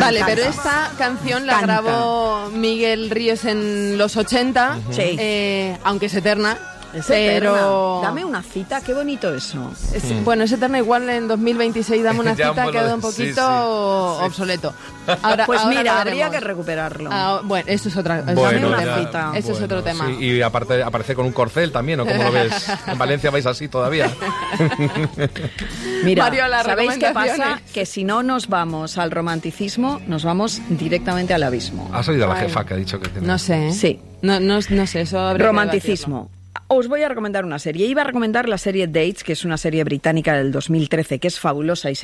Vale, pero esta canción la grabó Miguel Ríos en los 80, aunque es eterna. Pero dame una cita, qué bonito eso. Bueno, es eterna, igual en 202026 dame una cita, quedó un poquito obsoleto. Pues mira, habría que recuperarlo. Bueno, eso es otra cita. Eso es otro tema. Sí, y aparte aparece con un corcel también, ¿o cómo lo ves? En Valencia vais así todavía. Mira, Mariola, ¿sabéis qué pasa? Que si no nos vamos al romanticismo, nos vamos directamente al abismo. ¿Has oído a la jefa que ha dicho que tiene? No sé. Sí. No sé, eso habría que romanticismo. Os voy a recomendar una serie. Iba a recomendar la serie Dates, que es una serie británica del 2013, que es fabulosa y